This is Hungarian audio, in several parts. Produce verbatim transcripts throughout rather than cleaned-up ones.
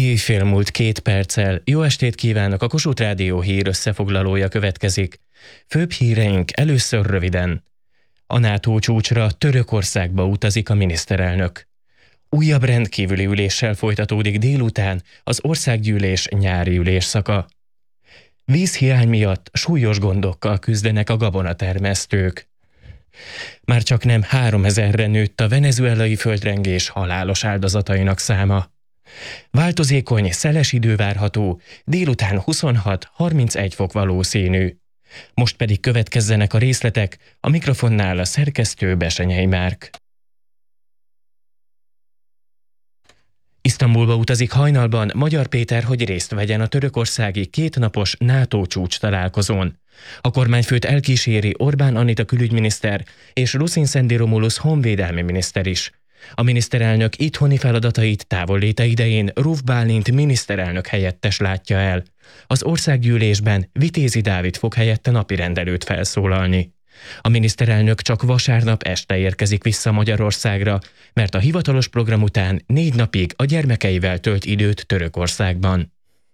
Éjfél múlt két perccel. Jó estét kívánok, a Kossuth Rádió hír összefoglalója következik. Főbb híreink először röviden. A NATO csúcsra Törökországba utazik a miniszterelnök. Újabb rendkívüli üléssel folytatódik délután az országgyűlés nyári ülésszaka. Vízhiány miatt súlyos gondokkal küzdenek a gabonatermesztők. Már csak nem háromezerre nőtt a venezuelai földrengés halálos áldozatainak száma. Változékony, szeles idő várható, délután huszonhat-harmincegy fok valószínű. Most pedig következzenek a részletek, a mikrofonnál a szerkesztő Besenyei Márk. Isztambulba utazik hajnalban Magyar Péter, hogy részt vegyen a törökországi kétnapos NATO csúcs találkozón. A kormányfőt elkíséri Orbán Anita külügyminiszter és Rusin Szendi Romulus honvédelmi miniszter is. A miniszterelnök itthoni feladatait távolléte idején Ruf Bálint miniszterelnök helyettes látja el. Az országgyűlésben Vitézi Dávid fog helyette napirendelőt felszólalni. A miniszterelnök csak vasárnap este érkezik vissza Magyarországra, mert a hivatalos program után négy napig a gyermekeivel tölt időt Törökországban.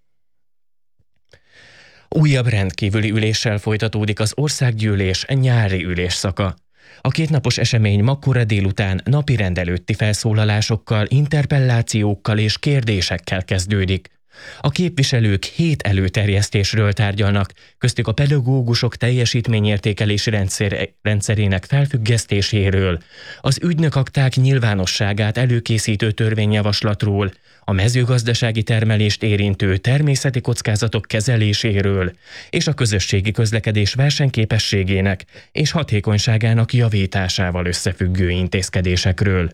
Újabb rendkívüli üléssel folytatódik az országgyűlés nyári ülésszaka. A kétnapos esemény ma kora délután napirend előtti felszólalásokkal, interpellációkkal és kérdésekkel kezdődik. A képviselők hét előterjesztésről tárgyalnak, köztük a pedagógusok teljesítményértékelési rendszer, rendszerének felfüggesztéséről, az ügynökakták nyilvánosságát előkészítő törvényjavaslatról, a mezőgazdasági termelést érintő természeti kockázatok kezeléséről és a közösségi közlekedés versenyképességének és hatékonyságának javításával összefüggő intézkedésekről.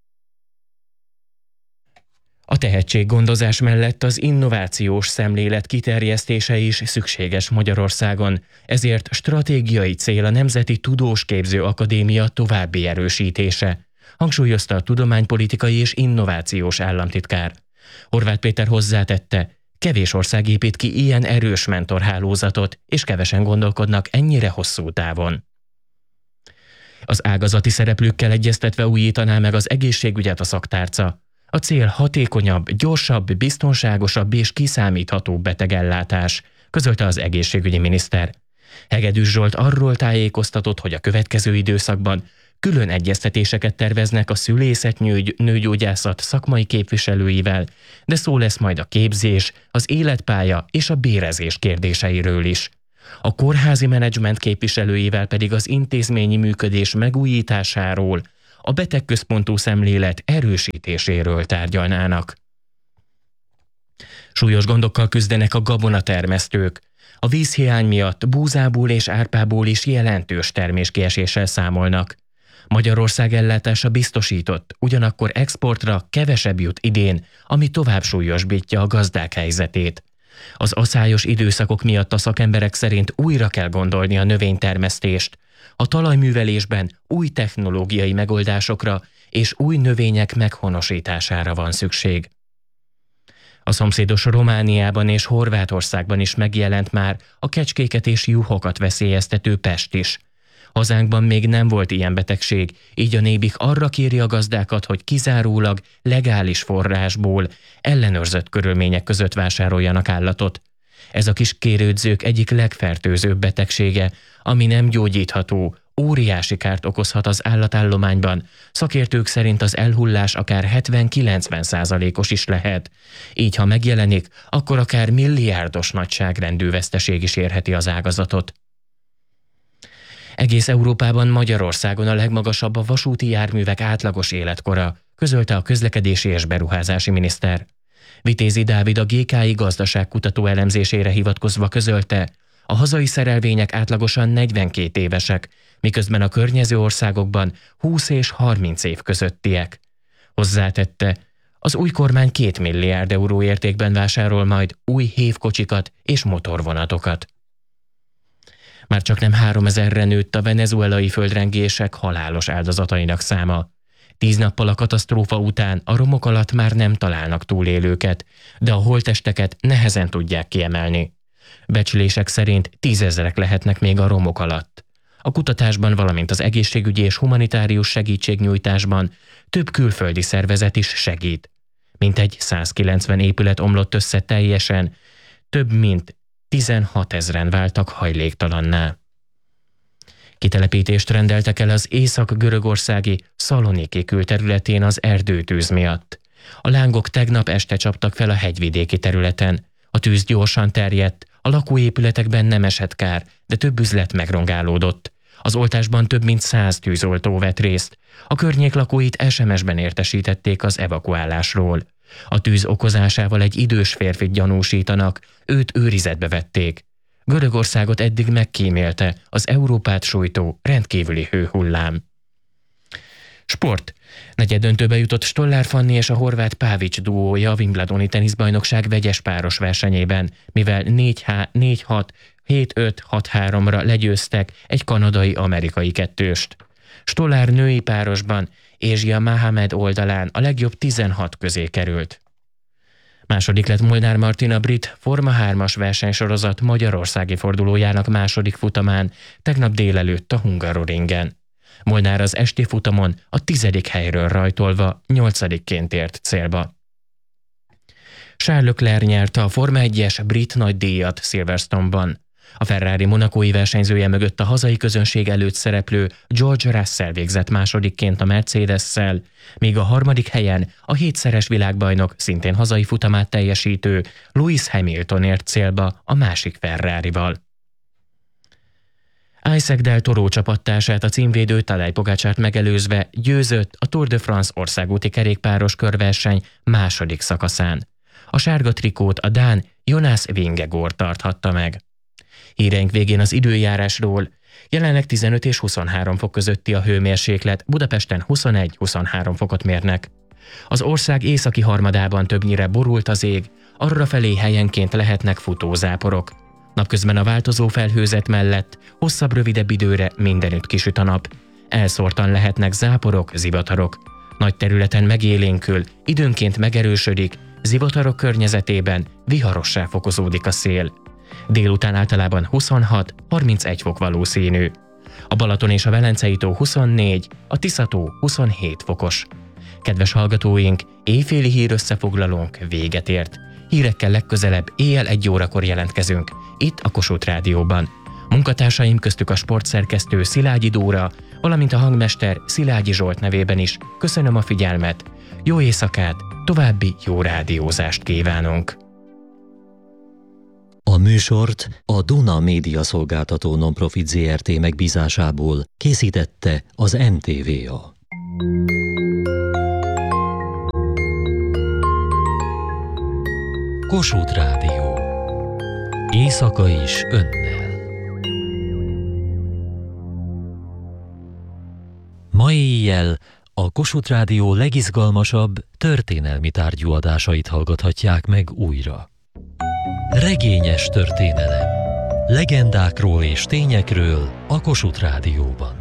A tehetséggondozás mellett az innovációs szemlélet kiterjesztése is szükséges Magyarországon, ezért stratégiai cél a Nemzeti Tudósképző Akadémia további erősítése, hangsúlyozta a tudománypolitikai és innovációs államtitkár. Horváth Péter hozzátette, kevés ország épít ki ilyen erős mentorhálózatot, és kevesen gondolkodnak ennyire hosszú távon. Az ágazati szereplőkkel egyeztetve újítaná meg az egészségügyet a szaktárca. A cél hatékonyabb, gyorsabb, biztonságosabb és kiszámíthatóbb betegellátás, közölte az egészségügyi miniszter. Hegedűs Zsolt arról tájékoztatott, hogy a következő időszakban külön egyeztetéseket terveznek a szülészet-nőgyógyászat szakmai képviselőivel, de szó lesz majd a képzés, az életpálya és a bérezés kérdéseiről is. A kórházi menedzsment képviselőivel pedig az intézményi működés megújításáról, a betegközpontú szemlélet erősítéséről tárgyalnának. Súlyos gondokkal küzdenek a gabonatermesztők. A vízhiány miatt búzából és árpából is jelentős terméskieséssel számolnak. Magyarország ellátása biztosított, ugyanakkor exportra kevesebb jut idén, ami tovább súlyosbítja a gazdák helyzetét. Az aszályos időszakok miatt a szakemberek szerint újra kell gondolni a növénytermesztést, a talajművelésben új technológiai megoldásokra és új növények meghonosítására van szükség. A szomszédos Romániában és Horvátországban is megjelent már a kecskéket és juhokat veszélyeztető pest is. Hazánkban még nem volt ilyen betegség, így a Nébik arra kéri a gazdákat, hogy kizárólag legális forrásból, ellenőrzött körülmények között vásároljanak állatot. Ez a kis kérődzők egyik legfertőzőbb betegsége, ami nem gyógyítható, óriási kárt okozhat az állatállományban. Szakértők szerint az elhullás akár hetven-kilencven százalékos is lehet. Így, ha megjelenik, akkor akár milliárdos nagyságrendű veszteség is érheti az ágazatot. Egész Európában, Magyarországon a legmagasabb a vasúti járművek átlagos életkora, közölte a közlekedési és beruházási miniszter. Vitézi Dávid a gé ká i gazdaságkutató elemzésére hivatkozva közölte, a hazai szerelvények átlagosan negyvenkét évesek, miközben a környező országokban húsz és harminc év közöttiek. Hozzátette, az új kormány két milliárd euró értékben vásárol majd új hévkocsikat és motorvonatokat. Már csak nem háromezerre nőtt a venezuelai földrengések halálos áldozatainak száma. Tíz nappal a katasztrófa után a romok alatt már nem találnak túlélőket, de a holttesteket nehezen tudják kiemelni. Becslések szerint tízezrek lehetnek még a romok alatt. A kutatásban, valamint az egészségügyi és humanitárius segítségnyújtásban több külföldi szervezet is segít. Mintegy százkilencven épület omlott össze teljesen, több mint tizenhatezren váltak hajléktalanná. Kitelepítést rendeltek el az észak-görögországi Szaloniki külterületén az erdőtűz miatt. A lángok tegnap este csaptak fel a hegyvidéki területen. A tűz gyorsan terjedt, a lakóépületekben nem esett kár, de több üzlet megrongálódott. Az oltásban több mint száz tűzoltó vett részt. A környék lakóit es em es-ben értesítették az evakuálásról. A tűz okozásával egy idős férfit gyanúsítanak, őt őrizetbe vették. Görögországot eddig megkímélte az Európát sújtó rendkívüli hőhullám. Sport. Negyeddöntőbe jutott Stollár Fanni és a horvát Pavic duója a Wimbledoni teniszbajnokság vegyes páros versenyében, mivel négy hat, hét öt, hat háromra legyőztek egy kanadai-amerikai kettőst. Stollár női párosban Ázsia Mohamed oldalán a legjobb tizenhat közé került. Második lett Molnár Martina brit Forma hármas versenysorozat magyarországi fordulójának második futamán, tegnap délelőtt a Hungaroringen. Molnár az esti futamon a tizedik helyről rajtolva nyolcadikként ért célba. Charles Leclerc nyerte a Forma egyes brit nagydíjat Silverstone-ban. A Ferrari monakói versenyzője mögött a hazai közönség előtt szereplő George Russell végzett másodikként a Mercedes-szel, míg a harmadik helyen a hétszeres világbajnok szintén hazai futamát teljesítő Lewis Hamilton ért célba a másik Ferrarival. Isaac Del Toro csapattársát, a címvédő Tadej Pogačart megelőzve győzött a Tour de France országúti kerékpáros körverseny második szakaszán. A sárga trikót a dán Jonas Vingegaard tarthatta meg. Híreink végén az időjárásról. Jelenleg tizenöt és huszonhárom fok közötti a hőmérséklet, Budapesten huszonegy-huszonhárom fokot mérnek. Az ország északi harmadában többnyire borult az ég, arrafelé helyenként lehetnek futózáporok. Napközben a változó felhőzet mellett hosszabb, rövidebb időre mindenütt kisüt a nap. Elszórtan lehetnek záporok, zivatarok. Nagy területen megélénkül, időnként megerősödik, zivatarok környezetében viharossá fokozódik a szél. Délután általában huszonhat-harmincegy fok valószínű. A Balaton és a Velencei tó huszonnégy, a Tisza-tó huszonhét fokos. Kedves hallgatóink, éjféli hírösszefoglalónk véget ért. Hírekkel legközelebb éjjel egy órakor jelentkezünk, itt a Kossuth Rádióban. Munkatársaim köztük a sportszerkesztő Szilágyi Dóra, valamint a hangmester Szilágyi Zsolt nevében is köszönöm a figyelmet, jó éjszakát, további jó rádiózást kívánunk! A műsort a Duna Média Szolgáltató Nonprofit zé er té megbízásából készítette az em té vé á. Kossuth Rádió. Éjszaka is önnel. Ma éjjel a Kossuth Rádió legizgalmasabb történelmi tárgyú adásait hallgathatják meg újra. Regényes történelem. Legendákról és tényekről a Kossuth Rádióban.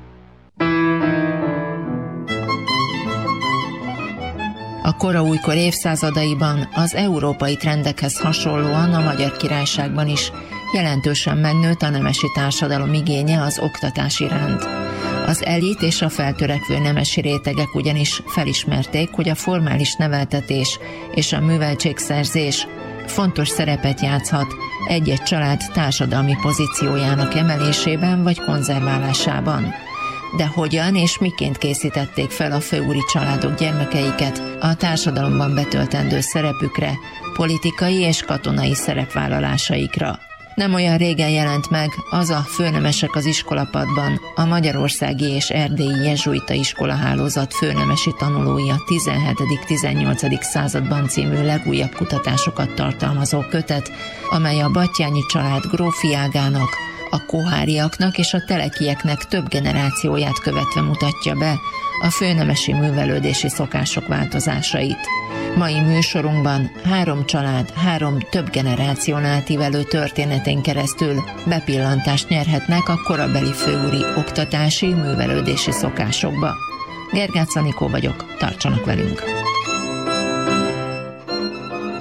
A kora újkor évszázadaiban az európai trendekhez hasonlóan a Magyar Királyságban is jelentősen megnőtt a nemesi társadalom igénye az oktatás iránt. Az elit és a feltörekvő nemesi rétegek ugyanis felismerték, hogy a formális neveltetés és a műveltségszerzés fontos szerepet játszhat egy-egy család társadalmi pozíciójának emelésében vagy konzerválásában. De hogyan és miként készítették fel a főúri családok gyermekeiket a társadalomban betöltendő szerepükre, politikai és katonai szerepvállalásaikra? Nem olyan régen jelent meg az a Főnemesek az iskolapadban, a magyarországi és erdélyi jezsuita iskolahálózat főnemesi tanulói a tizenhetedik-tizennyolcadik században című legújabb kutatásokat tartalmazó kötet, amely a Batthyány család grófiágának, a koháriaknak és a telekieknek több generációját követve mutatja be a főnemesi művelődési szokások változásait. Mai műsorunkban három család, három több generáción átívelő történetén keresztül bepillantást nyerhetnek a korabeli főúri oktatási, művelődési szokásokba. Gergács Anikó vagyok, tartsanak velünk! A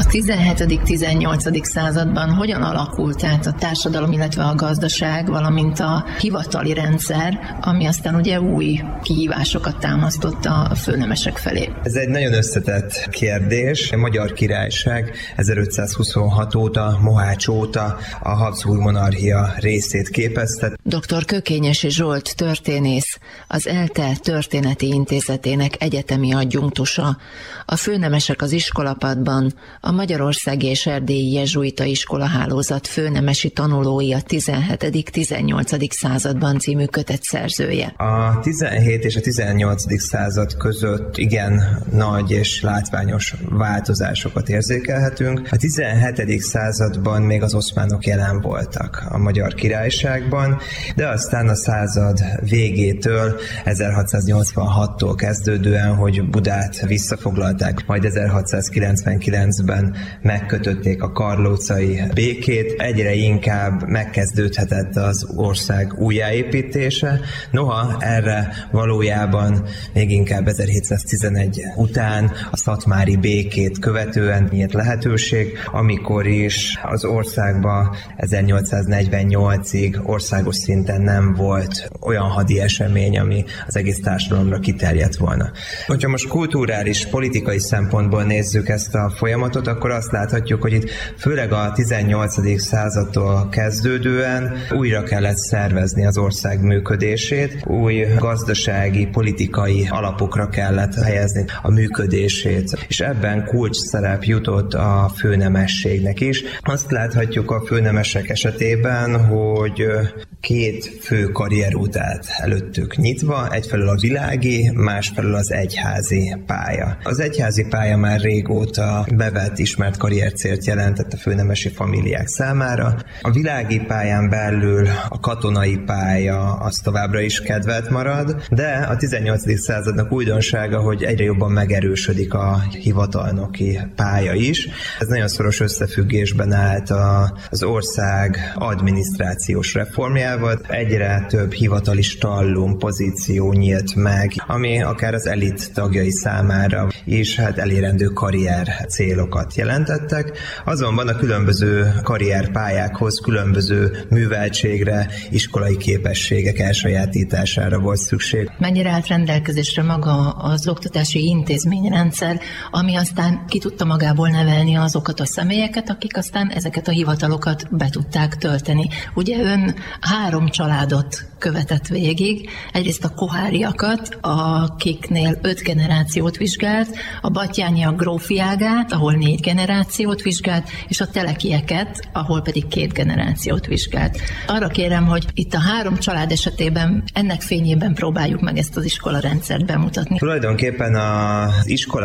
A tizenhetedik-tizennyolcadik században hogyan alakult át a társadalom, illetve a gazdaság, valamint a hivatali rendszer, ami aztán ugye új kihívásokat támasztott a főnemesek felé? Ez egy nagyon összetett kérdés. A Magyar Királyság ezerötszázhuszonhat óta, Mohács óta a Habsburg monarchia részét képezte. doktor Kökényesi Zsolt történész, az ELTE Történeti Intézetének egyetemi adjunktusa. A főnemesek az iskolapadban, a Magyarországi és Erdélyi Jezsuita Iskolahálózat főnemesi tanulói a tizenhetedik-tizennyolcadik században című kötet szerzője. A tizenhét és a tizennyolcadik század között igen nagy és látványos változásokat érzékelhetünk. A tizenhetedik században még az oszmánok jelen voltak a Magyar Királyságban, de aztán a század végétől, ezerhatszáznyolcvanhattól kezdődően, hogy Budát visszafoglalták, majd ezerhatszázkilencvenkilencben megkötötték a karlócai békét, egyre inkább megkezdődhetett az ország újjáépítése. Noha erre valójában még inkább ezerhétszáztizenegy után a szatmári békét követően nyílt lehetőség, amikor is az országban ezernyolcszáznegyvennyolcig országos szinten nem volt olyan hadi esemény, ami az egész társadalomra kiterjedt volna. Hogyha most kulturális, politikai szempontból nézzük ezt a folyamatot, akkor azt láthatjuk, hogy itt főleg a tizennyolcadik századtól kezdődően újra kellett szervezni az ország működését, új gazdasági, politikai alapokra kellett helyezni a működését, és ebben kulcs szerep jutott a főnemességnek is. Azt láthatjuk a főnemesek esetében, hogy két fő karrierút állt előttük nyitva, egyfelől a világi, másfelől az egyházi pálya. Az egyházi pálya már régóta bevett, ismert karriercélt jelentett a főnemesi familiák számára. A világi pályán belül a katonai pálya az továbbra is kedvelt marad, de a tizennyolcadik századnak újdonsága, hogy egyre jobban megerősödik a hivatalnoki pálya is. Ez nagyon szoros összefüggésben állt az ország adminisztrációs reformjával. Egyre több hivatali stallum pozíció nyílt meg, ami akár az elit tagjai számára is hát elérendő karrier célokat jelentettek. Azonban a különböző karrierpályákhoz különböző műveltségre, iskolai képességek elsajátítására volt szükség. Mennyire állt rendelkezésre maga az oktatási intézményrendszer, ami aztán ki tudta magából nevelni azokat a személyeket, akik aztán ezeket a hivatalokat be tudták tölteni. Ugye ön három családot követett végig, egyrészt a koháriakat, akiknél öt generációt vizsgált, a batthyányiak grófiágát, ahol négy generációt vizsgált, és a telekieket, ahol pedig két generációt vizsgált. Arra kérem, hogy itt a három család esetében ennek fényében próbáljuk meg ezt az iskolarendszert bemutatni. Tulajdonképpen az iskola